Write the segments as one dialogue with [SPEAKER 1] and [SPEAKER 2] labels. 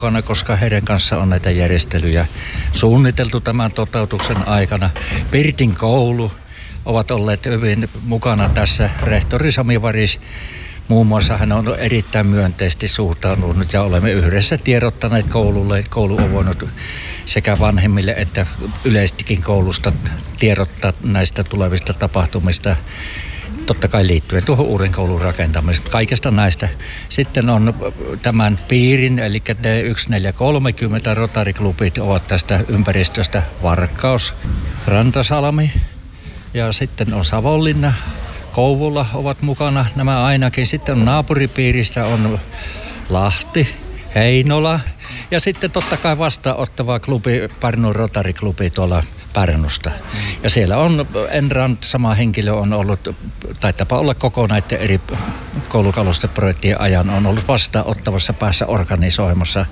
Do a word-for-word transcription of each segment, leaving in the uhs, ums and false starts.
[SPEAKER 1] koska heidän kanssa on näitä järjestelyjä suunniteltu tämän toteutuksen aikana. Pirtin koulu ovat olleet hyvin mukana tässä. Rehtori Sami Varis muun muassa hän on erittäin myönteisesti suhtautunut ja olemme yhdessä tiedottaneet koululle. Koulu on voinut sekä vanhemmille että yleistikin koulusta tiedottaa näistä tulevista tapahtumista. Totta kai liittyen tuohon uuden koulun rakentamiseen. Kaikesta näistä. Sitten on tämän piirin, eli D yksi neljä kolmekymmentä Rotary-klubit ovat tästä ympäristöstä Varkaus, Rantasalmi ja sitten on Savonlinna, Kouvola ovat mukana nämä ainakin. Sitten on naapuripiiristä on Lahti, Heinola ja sitten totta kai vastaanottava klubi, Pärnun Rotary-klubi tuolla Pärnusta. Ja siellä on Enrand, sama henkilö on ollut, taitapa olla koko näiden eri koulukalusteprojektien ajan, on ollut vastaanottavassa päässä organisoimassa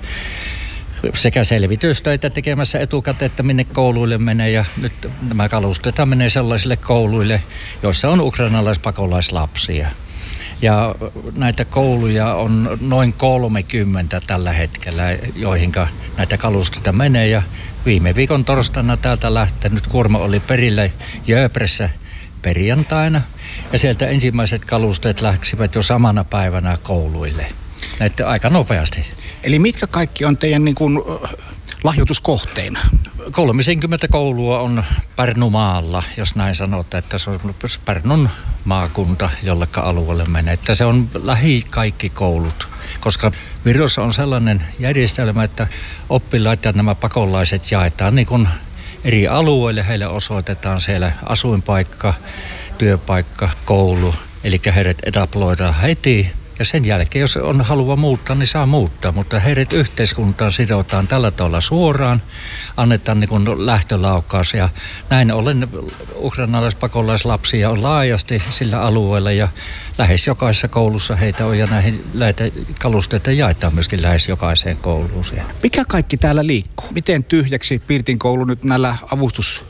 [SPEAKER 1] sekä selvitystöitä tekemässä etukäteen, että minne kouluille menee. Ja nyt nämä kalusteita menee sellaisille kouluille, joissa on ukrainalaispakolaisia. Ja näitä kouluja on noin kolmekymmentä tällä hetkellä, joihinka näitä kalusteita menee. Ja viime viikon torstaina täältä lähtenyt kuorma oli perille Jööpressä perjantaina. Ja sieltä ensimmäiset kalusteet läksivät jo samana päivänä kouluille. Näitä aika nopeasti.
[SPEAKER 2] Eli mitkä kaikki on teidän niin kuin lahjoituskohteina?
[SPEAKER 1] kolmekymmentä koulua on Pärnumaalla, jos näin sanotaan, että se on Pärnun maakunta, jolleka alueelle menee. Että se on lähi kaikki koulut, koska Virossa on sellainen järjestelmä, että oppilaat ja nämä pakolaiset jaetaan niin kuin eri alueille. Heille osoitetaan siellä asuinpaikka, työpaikka, koulu, eli heidät etaploidaan heti. Ja sen jälkeen, jos on halua muuttaa, niin saa muuttaa, mutta heidät yhteiskuntaan sidotaan tällä tavalla suoraan, annetaan niin kuin lähtölaukaus ja näin ollen ukrainalaispakolaslapsia on laajasti sillä alueella ja lähes jokaisessa koulussa heitä on ja näihin näitä kalusteita jaetaan myöskin lähes jokaiseen kouluun siellä.
[SPEAKER 2] Mikä kaikki täällä liikkuu? Miten tyhjäksi Pirtin koulu nyt näillä avustus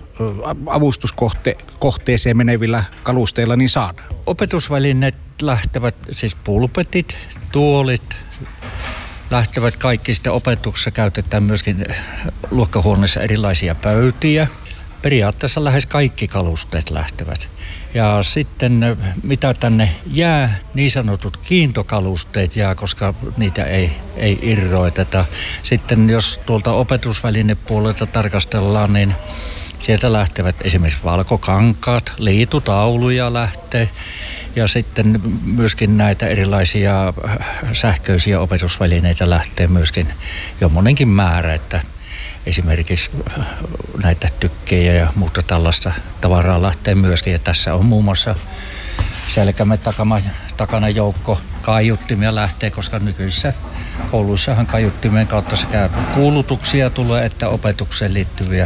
[SPEAKER 2] avustuskohteeseen menevillä kalusteilla niin saadaan?
[SPEAKER 1] Opetusvälineet lähtevät, siis pulpetit, tuolit, lähtevät kaikki. Sitten opetuksessa käytetään myöskin luokkahuoneessa erilaisia pöytiä. Periaatteessa lähes kaikki kalusteet lähtevät. Ja sitten mitä tänne jää, niin sanotut kiintokalusteet jää, koska niitä ei, ei irroiteta. Sitten jos tuolta opetusvälinepuolelta tarkastellaan, niin sieltä lähtevät esimerkiksi valkokankaat, liitutauluja lähtee ja sitten myöskin näitä erilaisia sähköisiä opetusvälineitä lähtee myöskin jo monenkin määrä, että esimerkiksi näitä tykkejä ja muuta tällaista tavaraa lähtee myöskin. Ja tässä on muun muassa selkämme takana, takana joukko kaiuttimia lähtee, koska nykyisissä kouluissahan kaiuttimien kautta sekä kuulutuksia tulee että opetukseen liittyviä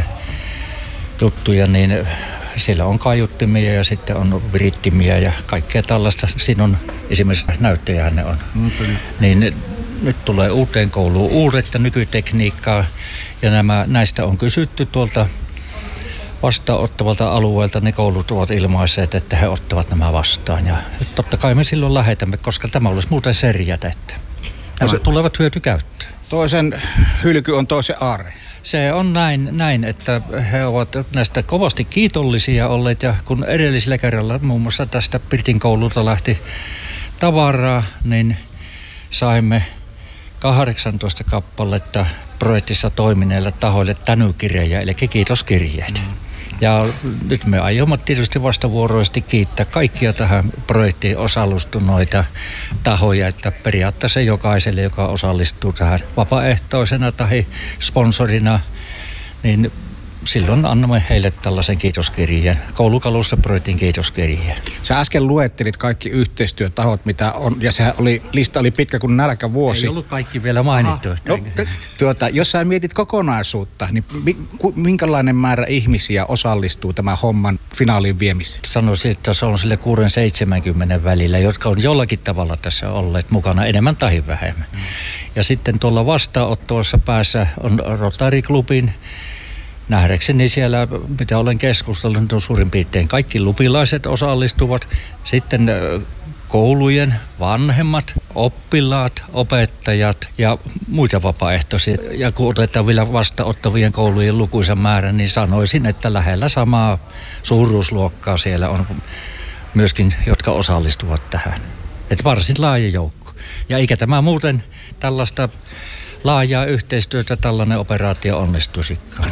[SPEAKER 1] juttuja, niin siellä on kaiuttimia ja sitten on virittimiä ja kaikkea tällaista. Siinä on esimerkiksi näyttöjähän ne on. Mm, niin nyt tulee uuteen kouluun uudet ja nykytekniikkaa ja nämä, näistä on kysytty tuolta vastaanottavalta alueelta. Ne koulut ovat ilmaisseet, että he ottavat nämä vastaan ja totta kai me silloin lähetämme, koska tämä olisi muuten serjätettä. Nämä se, tulevat hyötykäyttöön.
[SPEAKER 2] Toisen hylky on toisen aarre.
[SPEAKER 1] Se on näin, näin, että he ovat näistä kovasti kiitollisia olleet ja kun edellisellä kerralla muun muassa tästä Pirtin koululta lähti tavaraa, niin saimme kahdeksantoista kappaletta projektissa toimineille tahoille tänykirjeitä, eli kiitoskirjeitä. Mm. Ja nyt me aiomme tietysti vastavuoroisesti kiittää kaikkia tähän projektiin osallistuneita tahoja, että periaatteessa jokaiselle, joka osallistuu tähän vapaaehtoisena tai sponsorina, niin silloin annamme heille tällaisen kiitoskirjeen, koulukalusteprojektin kiitoskirjeen.
[SPEAKER 2] Sä äsken luettelit kaikki yhteistyötahot, mitä on, ja se oli, lista oli pitkä kuin nälkävuosi.
[SPEAKER 1] Ei ollut kaikki vielä mainittu.
[SPEAKER 2] No, tuota, jos sä mietit kokonaisuutta, niin minkälainen määrä ihmisiä osallistuu tämän homman finaaliin viemiseen?
[SPEAKER 1] Sanoisin, että se on sille kuusi seitsemänkymmentä välillä, jotka on jollakin tavalla tässä olleet mukana, enemmän tai vähemmän. Mm. Ja sitten tuolla vastaanottavassa päässä on Rotary-klubin. Nähdäkseni siellä, mitä olen keskustellut, on suurin piirtein kaikki lupilaiset osallistuvat. Sitten koulujen vanhemmat, oppilaat, opettajat ja muita vapaaehtoisia. Ja kun otetaan vielä vastaanottavien koulujen lukuisen määrän, niin sanoisin, että lähellä samaa suuruusluokkaa siellä on myöskin, jotka osallistuvat tähän. Että varsin laaja joukko. Ja eikä tämä muuten tällaista laajaa yhteistyötä tällainen operaatio onnistuisikaan.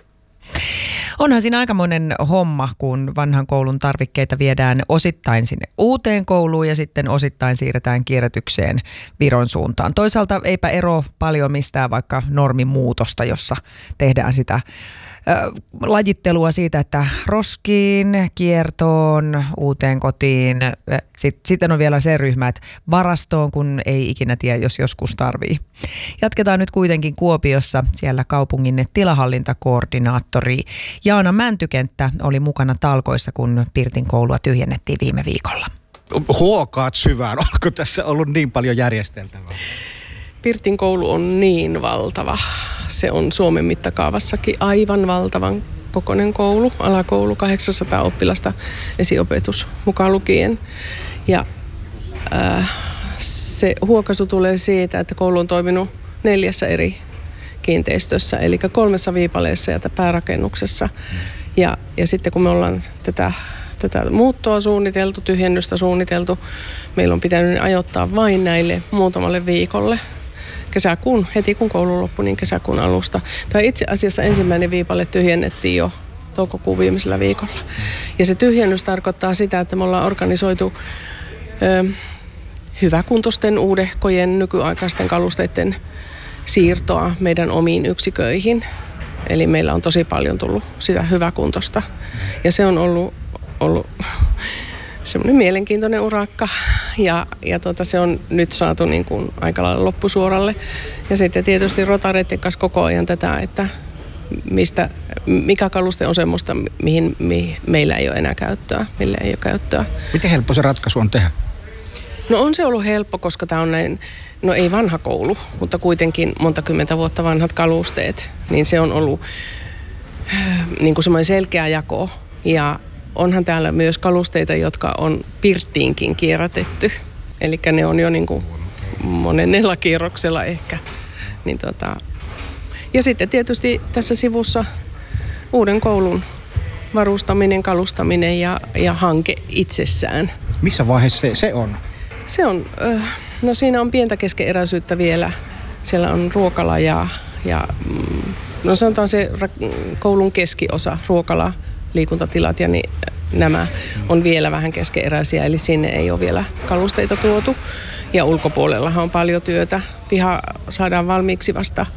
[SPEAKER 3] Onhan siinä aikamoinen homma, kun vanhan koulun tarvikkeita viedään osittain sinne uuteen kouluun ja sitten osittain siirretään kierrätykseen Viron suuntaan. Toisaalta eipä ero paljon mistään vaikka normimuutosta, jossa tehdään sitä lajittelua siitä, että roskiin, kiertoon, uuteen kotiin. Sitten on vielä se ryhmä, että varastoon, kun ei ikinä tiedä, jos joskus tarvii. Jatketaan nyt kuitenkin Kuopiossa. Siellä kaupungin tilahallintakoordinaattori Jaana Mäntykenttä oli mukana talkoissa, kun Pirtin koulua tyhjennettiin viime viikolla.
[SPEAKER 2] Huokaat syvään. Onko tässä ollut niin paljon järjesteltävää?
[SPEAKER 4] Pirtin koulu on niin valtava. Se on Suomen mittakaavassakin aivan valtavan kokoinen koulu, alakoulu, kahdeksansataa oppilasta, esiopetus mukaan lukien. Ja äh, se huokaisu tulee siitä, että koulu on toiminut neljässä eri kiinteistössä, eli kolmessa viipaleessa ja päärakennuksessa. Ja, ja sitten kun me ollaan tätä, tätä muuttoa suunniteltu, tyhjennystä suunniteltu, meillä on pitänyt ajoittaa vain näille muutamalle viikolle. Kesäkuun, heti kun koulu loppui, niin kesäkuun alusta. Tai itse asiassa ensimmäinen viipale tyhjennettiin jo toukokuun viimeisellä viikolla. Ja se tyhjennys tarkoittaa sitä, että me ollaan organisoitu ö, hyväkuntoisten uudehkojen nykyaikaisten kalusteiden siirtoa meidän omiin yksiköihin. Eli meillä on tosi paljon tullut sitä hyväkuntosta. Ja se on ollut, ollut semmoinen mielenkiintoinen urakka ja, ja tuota, se on nyt saatu niin kuin aika lailla loppusuoralle. Ja sitten tietysti rotareiden kanssa koko ajan tätä, että mistä, mikä kaluste on semmoista, mihin, mihin meillä ei ole enää käyttöä, millä ei ole käyttöä.
[SPEAKER 2] Miten helppo se ratkaisu on tehdä?
[SPEAKER 4] No on se ollut helppo, koska tämä on näin, no ei vanha koulu, mutta kuitenkin monta kymmentä vuotta vanhat kalusteet, niin se on ollut niin kuin semmoinen selkeä jako. Ja onhan täällä myös kalusteita, jotka on Pirttiinkin kierrätetty. Eli ne on jo niin kuin monennella kierroksella ehkä. Niin tota. Ja sitten tietysti tässä sivussa uuden koulun varustaminen, kalustaminen ja, ja hanke itsessään.
[SPEAKER 2] Missä vaiheessa se, se on?
[SPEAKER 4] Se on, no siinä on pientä keskeneräisyyttä vielä. Siellä on ruokala ja, ja no sanotaan se koulun keskiosa, ruokala, liikuntatilat ja niin nämä on vielä vähän keskeneräisiä, eli sinne ei ole vielä kalusteita tuotu. Ja ulkopuolellahan on paljon työtä. Piha saadaan valmiiksi vasta,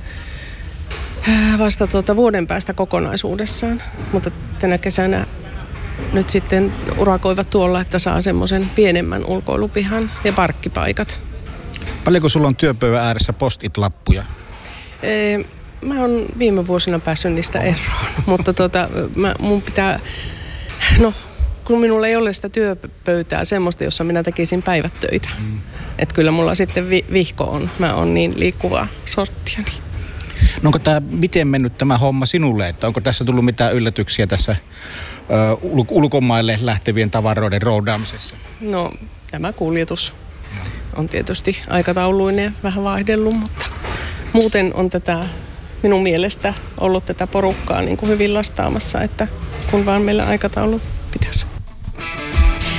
[SPEAKER 4] vasta tuota vuoden päästä kokonaisuudessaan, mutta tänä kesänä nyt sitten urakoivat tuolla, että saa semmoisen pienemmän ulkoilupihan ja parkkipaikat.
[SPEAKER 2] Paljonko sulla on työpöydän ääressä post-it-lappuja?
[SPEAKER 4] Ee, mä oon viime vuosina päässyt niistä eroon, mutta tuota, mä, mun pitää, no kun minulla ei ole sitä työpöytää semmoista, jossa minä tekisin päivät töitä. Mm. Että kyllä mulla sitten vi- vihko on, mä oon niin liikkuvaa sorttia. Niin.
[SPEAKER 2] No onko tämä, miten mennyt tämä homma sinulle, että onko tässä tullut mitään yllätyksiä tässä ö, ul- ulkomaille lähtevien tavaroiden roudaamisessa?
[SPEAKER 4] No tämä kuljetus on tietysti aikatauluinen vähän vaihdellut, mutta muuten on tätä minun mielestä ollut tätä porukkaa niin kuin hyvin lastaamassa, että kun vaan meillä aikataulu pitäisi.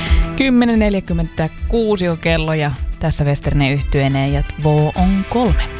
[SPEAKER 5] kymmenen neljäkymmentäkuusi on kello ja tässä Westerinen yhtyeeneen ja Två on kolme.